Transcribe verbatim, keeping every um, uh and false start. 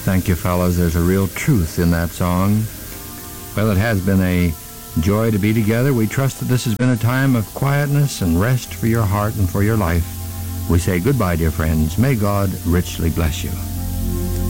Thank you, fellas. There's a real truth in that song. Well, it has been a joy to be together. We trust that this has been a time of quietness and rest for your heart and for your life. We say goodbye, dear friends. May God richly bless you.